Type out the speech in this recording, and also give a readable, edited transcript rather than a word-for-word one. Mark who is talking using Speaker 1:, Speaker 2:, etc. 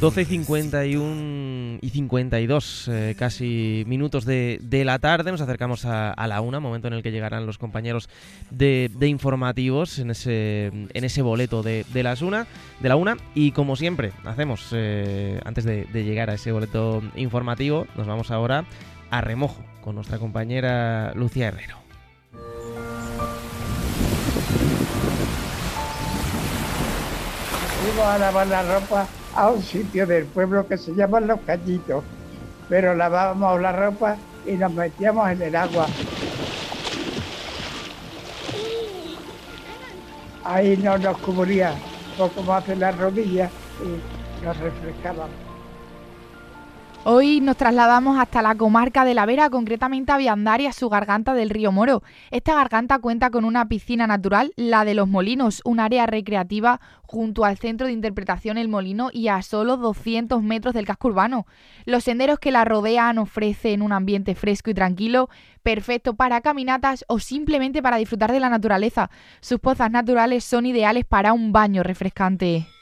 Speaker 1: 12:51 y 52 casi minutos de la tarde. Nos acercamos a la una, momento en el que llegarán los compañeros de informativos en ese boleto de la una. Y como siempre hacemos, antes de llegar a ese boleto informativo, nos vamos ahora a remojo con nuestra compañera Lucía Herrero.
Speaker 2: Fuimos a lavar la ropa a un sitio del pueblo que se llama Los Cañitos, pero lavábamos la ropa y nos metíamos en el agua. Ahí no nos cubría poco más de las rodillas y nos refrescábamos.
Speaker 3: Hoy nos trasladamos hasta la comarca de La Vera, concretamente a Viandar y a su garganta del río Moro. Esta garganta cuenta con una piscina natural, la de Los Molinos, un área recreativa junto al centro de interpretación El Molino y a solo 200 metros del casco urbano. Los senderos que la rodean ofrecen un ambiente fresco y tranquilo, perfecto para caminatas o simplemente para disfrutar de la naturaleza. Sus pozas naturales son ideales para un baño refrescante.